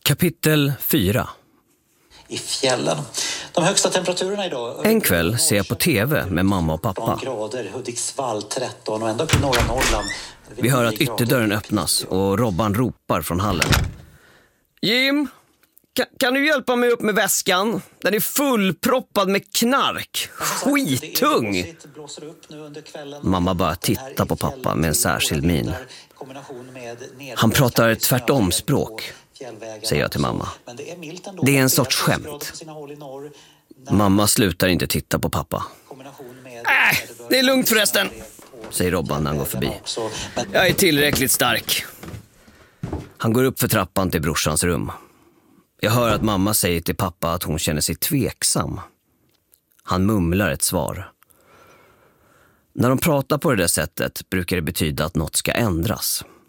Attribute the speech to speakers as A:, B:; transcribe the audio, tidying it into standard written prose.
A: Kapitel 4.
B: I fjällen. De högsta temperaturerna idag.
A: En kväll ser jag på tv med mamma och pappa.
B: Grader, Hudiksvall 13 och ända upp i norra Norrland.
A: Vi hör att ytterdörren öppnas och Robban ropar från hallen. Jim, kan du hjälpa mig upp med väskan? Den är fullproppad med knark. Skittung! Mamma bara tittar på pappa med en särskild min. Han pratar tvärtomspråk, säger jag till mamma. Det är en sorts skämt. Mamma slutar inte titta på pappa. Det är lugnt förresten, säger Robban när han går förbi. Jag är tillräckligt stark. Han går upp för trappan till brorsans rum. Jag hör att mamma säger till pappa att hon känner sig tveksam. Han mumlar ett svar. När de pratar på det där sättet brukar det betyda att något ska ändras.